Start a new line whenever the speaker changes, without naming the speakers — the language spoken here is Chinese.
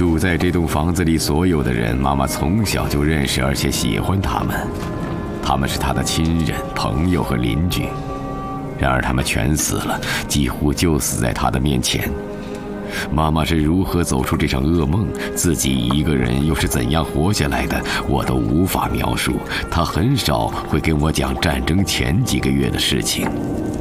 住在这栋房子里所有的人，妈妈从小就认识，而且喜欢他们。他们是她的亲人、朋友和邻居。然而他们全死了，几乎就死在她的面前。妈妈是如何走出这场噩梦，自己一个人又是怎样活下来的，我都无法描述。她很少会跟我讲战争前几个月的事情。